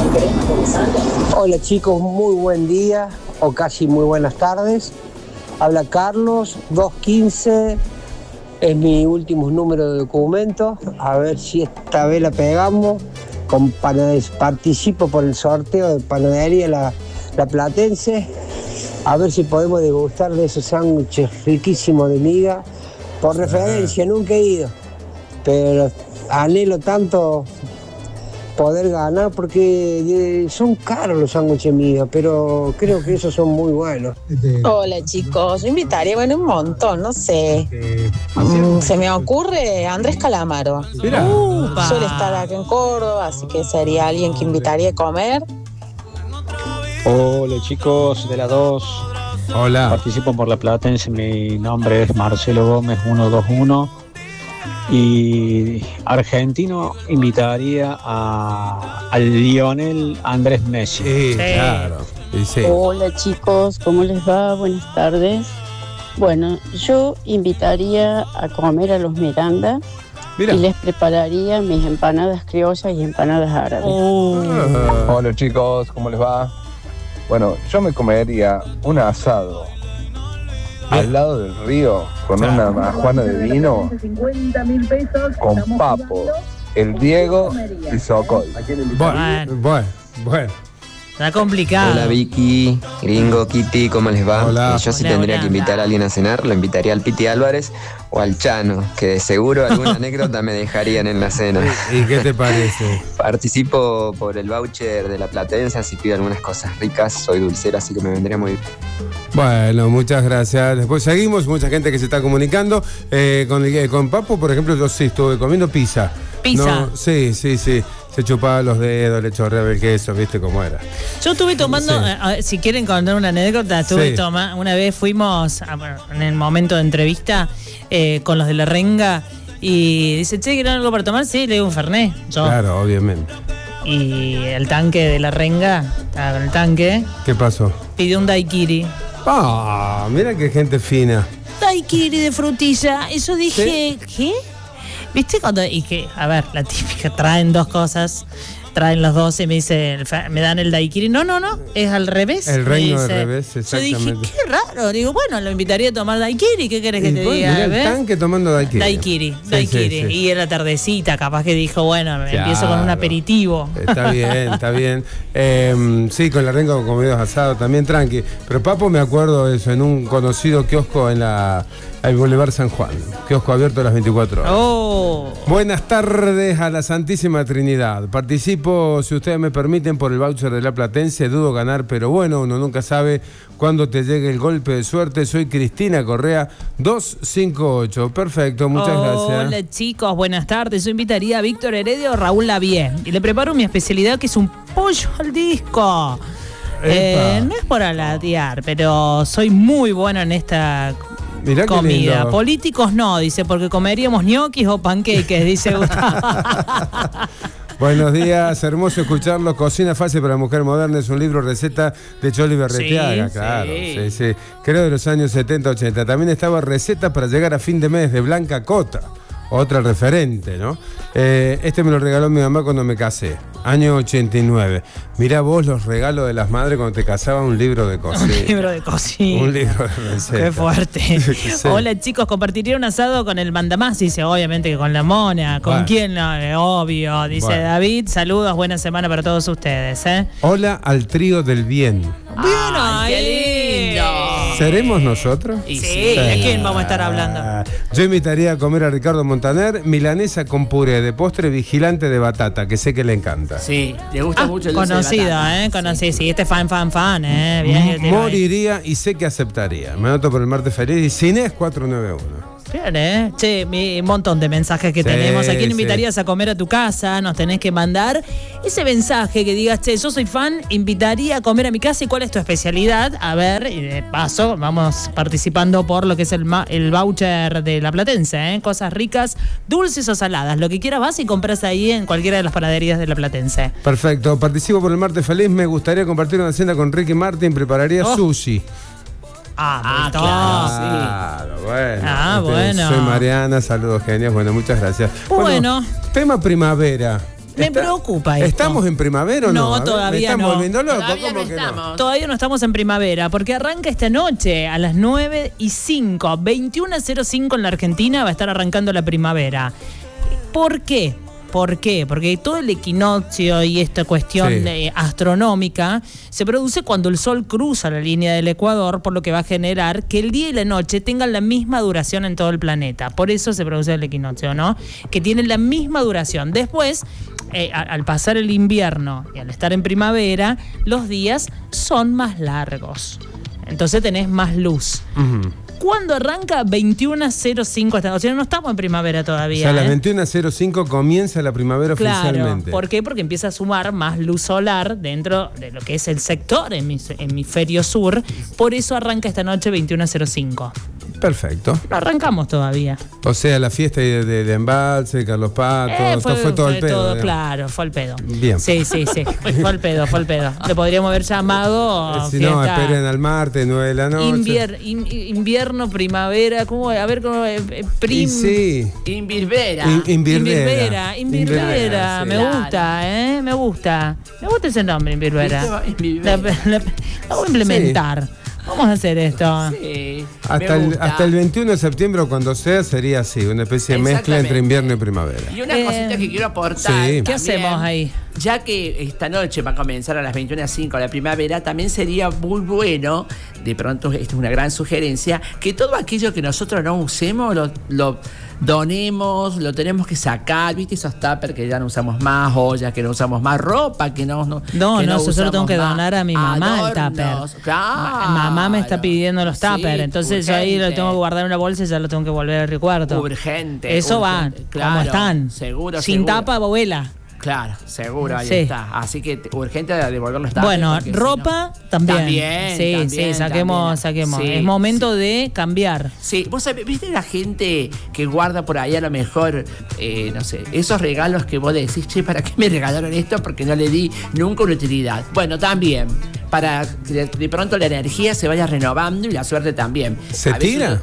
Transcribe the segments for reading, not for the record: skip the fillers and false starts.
Hola chicos, muy buen día o casi muy buenas tardes. Habla Carlos, 215, es mi último número de documento. A ver si esta vez la pegamos. Con participo por el sorteo de panadería la Platense. A ver si podemos degustar de esos sándwiches riquísimos de miga. Por referencia, nunca he ido, pero anhelo tanto poder ganar porque son caros los sándwiches de miga, pero creo que esos son muy buenos. Hola chicos, yo invitaría, un montón, no sé. Se me ocurre Andrés Calamaro. Suele estar acá en Córdoba, así que sería alguien que invitaría a comer. Hola chicos de la 2. Hola. Participo por la Platense, mi nombre es Marcelo Gómez 121. Y argentino invitaría al Lionel Andrés Messi. Sí, claro. Sí. Hola chicos, ¿cómo les va? Buenas tardes. Bueno, yo invitaría a comer a los Miranda. Mira. Y les prepararía mis empanadas criollas y empanadas árabes. Hola chicos, ¿cómo les va? Bueno, yo me comería un asado al lado del río con una majuana de vino, con Papo, el Diego y Sokol. Bueno. Está complicado. Hola Vicky, Gringo, Kitty, ¿cómo les va? Hola. Yo si tendría que invitar a alguien a cenar, lo invitaría al Piti Álvarez o al Chano, que de seguro alguna anécdota me dejarían en la cena. ¿Y qué te parece? Participo por el voucher de la Platense, así pido algunas cosas ricas, soy dulcera, así que me vendría muy bien. Bueno, muchas gracias. Después seguimos, mucha gente que se está comunicando. Con Papo, por ejemplo, yo sí estuve comiendo pizza. ¿Pizza? No, sí. Se chupaba los dedos, le chorreaba el queso, ¿viste cómo era? Yo estuve tomando, si quieren contar una anécdota, una vez fuimos en el momento de entrevista con los de la renga y dice, che, ¿quieren algo para tomar? Sí, le digo un fernet. Claro, obviamente. Y el tanque de la renga, estaba con el tanque. ¿Qué pasó? Pidió un daiquiri. Mira qué gente fina. Daiquiri de frutilla. Y yo dije, ¿qué? ¿Viste cuando? Y que, a ver, la típica, traen dos cosas, traen los dos y me dice, me dan el daiquiri. No, es al revés. El reino del revés, exactamente. Yo dije, qué raro. Digo, bueno, lo invitaría a tomar daiquiri. ¿Qué querés que te diga? Mirá el tanque tomando daiquiri. Daiquiri. Sí. Y era tardecita, capaz que dijo, bueno, empiezo con un aperitivo. Está bien. Sí, con la renga con comidos asados, también tranqui. Pero Papo, me acuerdo eso, en un conocido kiosco en el Boulevard San Juan. Kiosco abierto a las 24 horas. Buenas tardes a la Santísima Trinidad. Participo, si ustedes me permiten, por el voucher de la Platense. Dudo ganar, pero bueno, uno nunca sabe cuándo te llegue el golpe de suerte. Soy Cristina Correa, 258. Perfecto, muchas gracias. Hola chicos, buenas tardes. Yo invitaría a Víctor Heredia o Raúl Lavie. Y le preparo mi especialidad, que es un pollo al disco. No es por alatear, pero soy muy bueno en esta Mirá comida. Políticos no, dice, porque comeríamos ñoquis o panqueques, dice Gustavo. Buenos días, hermoso escucharlo. Cocina fácil para la mujer moderna es un libro receta de Choli Berretiaga, claro. Sí. Creo de los años 70, 80. También estaba Receta para llegar a fin de mes de Blanca Cota. Otra referente, ¿no? Este me lo regaló mi mamá cuando me casé, año 89. Mirá vos los regalos de las madres cuando te casaban, un libro de cocina. Un libro de cocina. Un libro de recetas. Qué fuerte. Hola chicos, compartiría un asado con el mandamás, dice, obviamente que con la mona. ¿Con quién? No, obvio, dice David. Saludos, buena semana para todos ustedes. Hola al trío del bien. ¡Ay, qué lindo! ¿Seremos nosotros? Sí, ¿de quién vamos a estar hablando? Yo invitaría a comer a Ricardo Montaner, milanesa con puré de postre, vigilante de batata, que sé que le encanta. Sí, le gusta mucho el dulce conocido, de batata. Conocido, sí, este fan, bien. Moriría y sé que aceptaría. Me anoto por el martes feliz. Y Inés 491. Bien, Che, un montón de mensajes que tenemos. ¿A quién invitarías a comer a tu casa? Nos tenés que mandar ese mensaje que digas, che, yo soy fan, invitaría a comer a mi casa. ¿Y cuál es tu especialidad? A ver, y de paso, vamos participando por lo que es el voucher de la Platense, Cosas ricas, dulces o saladas. Lo que quieras vas y compras ahí en cualquiera de las panaderías de la Platense. Perfecto. Participo por el martes feliz. Me gustaría compartir una cena con Ricky Martin. Prepararía sushi. Claro, bueno. Soy Mariana, saludos genios. Bueno, muchas gracias. Bueno, tema primavera. Me preocupa esto. ¿Estamos en primavera o no? No, todavía ¿me estamos volviendo locos? Todavía ¿Cómo no que estamos. Todavía no estamos en primavera, porque arranca esta noche a las 9:05, 21:05 en la Argentina va a estar arrancando la primavera. ¿Por qué? Porque todo el equinoccio y esta cuestión astronómica se produce cuando el Sol cruza la línea del Ecuador, por lo que va a generar que el día y la noche tengan la misma duración en todo el planeta. Por eso se produce el equinoccio, ¿no? Que tienen la misma duración. Después, al pasar el invierno y al estar en primavera, los días son más largos. Entonces tenés más luz. Uh-huh. ¿Cuándo arranca? 21:05. O sea, no estamos en primavera todavía. O sea, a las 21:05 comienza la primavera oficialmente. ¿Por qué? Porque empieza a sumar más luz solar dentro de lo que es el sector hemisferio sur. Por eso arranca esta noche 21:05. Perfecto. No arrancamos todavía. O sea, la fiesta de Embalse, Carlos Pato, fue todo el pedo. Claro, fue el pedo. Bien. Sí. Fue el pedo. Le podríamos haber llamado. Si no, esperen al martes, 9 de la noche. Invierno, primavera, ¿cómo? A ver, ¿cómo? Invirvera. Invirvera. Sí. Me gusta, Me gusta ese nombre, Invirvera. Lo voy a implementar. Sí. Vamos a hacer esto. Sí, hasta el 21 de septiembre, cuando sea, sería así, una especie de mezcla entre invierno y primavera. Y una cosita que quiero aportar. Sí. ¿Qué hacemos ahí? Ya que esta noche va a comenzar a las 21:05 la primavera, también sería muy bueno, de pronto, esta es una gran sugerencia, que todo aquello que nosotros no usemos lo donemos, lo tenemos que sacar, ¿viste? Esos tuppers que ya no usamos más, ollas que no usamos más, ropa que no nosotros tengo que donar a mi mamá el tupper. Claro. Mamá me está pidiendo los tuppers, entonces yo ahí lo tengo que guardar en una bolsa y ya lo tengo que volver al recuerdo. Urgente. Eso va, claro, como están. Seguro. Sin tapa, abuela. Claro, seguro, ahí está. Así que urgente de devolverlo está. Bueno, ropa también. Sí, saquemos. Sí, es momento de cambiar. Sí, vos sabés, ¿viste la gente que guarda por ahí a lo mejor, no sé, esos regalos que vos decís, che, ¿para qué me regalaron esto? Porque no le di nunca una utilidad. Bueno, también, para que de pronto la energía se vaya renovando y la suerte también. ¿Se tira?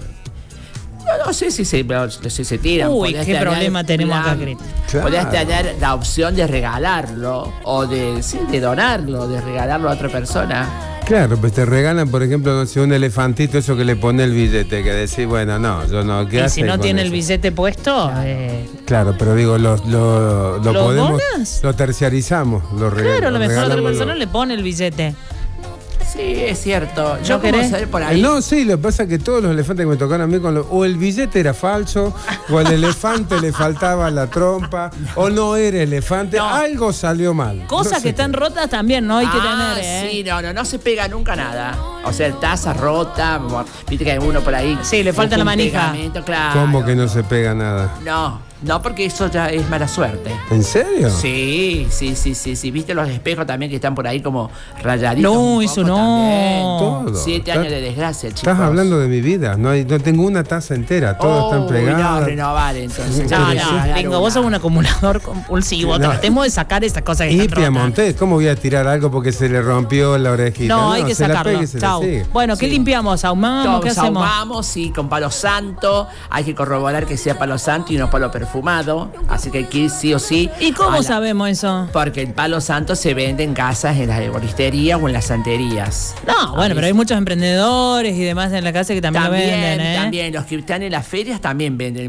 No sé si se tira. Uy, qué problema tenemos acá, Cris. Claro. Podés tener la opción de regalarlo o de donarlo, de regalarlo a otra persona. Claro, pues te regalan, por ejemplo, no sé, un elefantito, eso que le pone el billete, que decís, bueno, no, yo no, ¿qué haces? Y si no tiene el billete puesto, claro, pero digo, lo podemos, donas? Lo terciarizamos, lo regalamos. Claro, a lo mejor otra persona le pone el billete. Sí, es cierto. Yo puedo saber por ahí. No, sí, lo que pasa es que todos los elefantes que me tocaron a mí, o el billete era falso, o al elefante le faltaba la trompa, o no era elefante, algo salió mal. Cosas que están rotas también no hay que tener, Sí, no se pega nunca nada. O sea, taza rota, viste que hay uno por ahí. Sí, le falta la manija. Claro. ¿Cómo que no se pega nada? No, porque eso ya es mala suerte. ¿En serio? Sí. ¿Viste los espejos también que están por ahí como rayaditos? No, eso no. Todo. 7 años de desgracia, chicos. Estás hablando de mi vida. No tengo una taza entera. Todas están plegadas. No, renovar entonces. No, vos sos un acumulador compulsivo. Tratemos de sacar esas cosas que están rotas. Piamontés, ¿cómo voy a tirar algo porque se le rompió la orejita? No, hay que sacarlo. Chau. Bueno, ¿qué limpiamos? ¿Ahumamos? ¿Qué hacemos? Ahumamos, sí, con palo santo. Hay que corroborar que sea palo santo y no palo perfumado, así que aquí sí o sí. ¿Y cómo sabemos eso? Porque el palo santo se vende en casas, en las herboristerías o en las santerías. No, bueno, pero hay muchos emprendedores y demás en la casa que también lo venden, También, los que están en las ferias también venden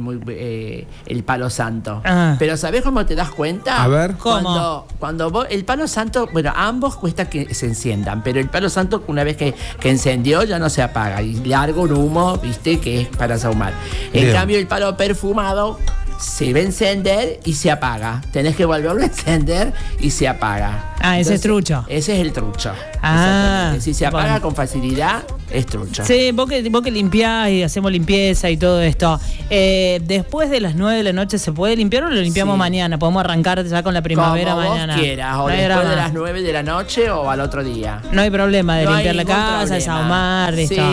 el palo santo. Pero ¿sabés cómo te das cuenta? A ver, ¿cómo? Cuando vos, el palo santo, bueno, ambos cuesta que se enciendan, pero el palo santo una vez que encendió ya no se apaga y largo un humo, viste, que es para sahumar. En cambio el palo perfumado se va a encender y se apaga. Tenés que volverlo a encender y se apaga. Ese es trucho. Ese es el trucho. Si se apaga con facilidad, es trucho. Sí, vos que limpiás y hacemos limpieza y todo esto. Después de las 9 de la noche, ¿se puede limpiar o lo limpiamos mañana? ¿Podemos arrancar ya con la primavera como mañana? Vos quieras, o después de las 9 de la noche o al otro día. No hay problema de limpiar la casa, de sahumar,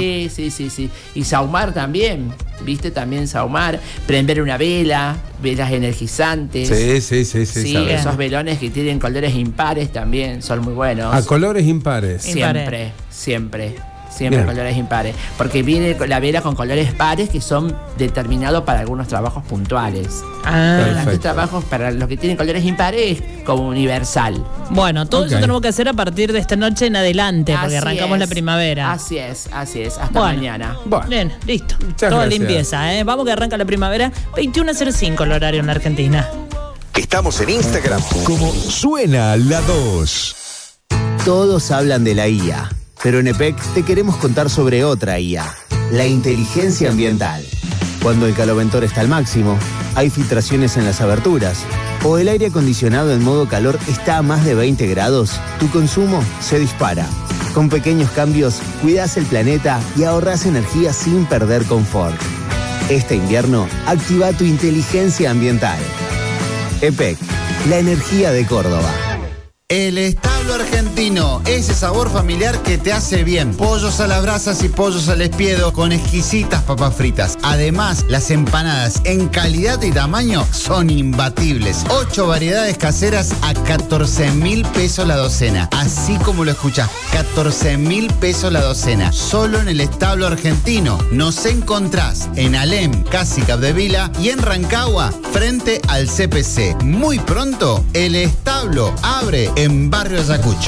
Sí. Y sahumar también. ¿Viste? También sahumar, prender una velas energizantes. Sí, esos velones que tienen colores impares también son muy buenos. ¿A colores impares? Siempre. Siempre colores impares. Porque viene la vela con colores pares que son determinados para algunos trabajos puntuales. Los trabajos para los que tienen colores impares es como universal. Bueno, todo eso tenemos que hacer a partir de esta noche en adelante, porque arrancamos la primavera. Así es. Hasta mañana. Bien, listo. Toda limpieza, Vamos que arranca la primavera. 21:05 el horario en la Argentina. Estamos en Instagram como Suena la 2. Todos hablan de la IA, pero en EPEC te queremos contar sobre otra IA, la inteligencia ambiental. Cuando el caloventor está al máximo, hay filtraciones en las aberturas, o el aire acondicionado en modo calor está a más de 20 grados, tu consumo se dispara. Con pequeños cambios, cuidás el planeta y ahorrás energía sin perder confort. Este invierno, activa tu inteligencia ambiental. EPEC, la energía de Córdoba. El Establo Argentino, ese sabor familiar que te hace bien. Pollos a las brasas y pollos al espiedo con exquisitas papas fritas. Además, las empanadas en calidad y tamaño son imbatibles. 8 variedades caseras a 14.000 pesos la docena. Así como lo escuchás, 14.000 pesos la docena. Solo en el Establo Argentino. Nos encontrás en Alem, casi Capdevila, y en Rancagua, frente al CPC. Muy pronto, el Establo abre en Barrio Ayacucho.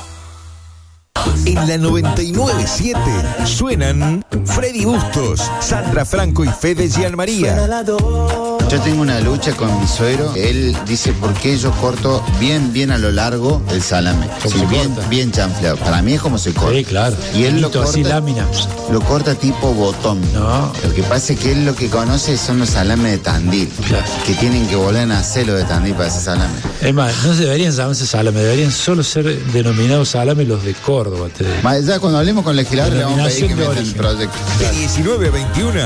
En la 99.7 suenan Freddy Bustos, Sandra Franco y Fede Gianmaría. Yo tengo una lucha con mi suegro. Él dice por qué yo corto bien a lo largo el salame. Sí, bien chanfleado. Para mí es como se corta. Sí, claro. Y él lo corta, así lámina. Lo corta tipo botón. No. Lo que pasa es que él lo que conoce son los salames de Tandil. Claro. Que tienen que volver a hacer lo de Tandil para ese salame. Es más, no se deberían llamarse salame, deberían solo ser denominados salame los de Córdoba. Ya cuando hablemos con el legislador le vamos a pedir que metan el proyecto. De 19 a 21.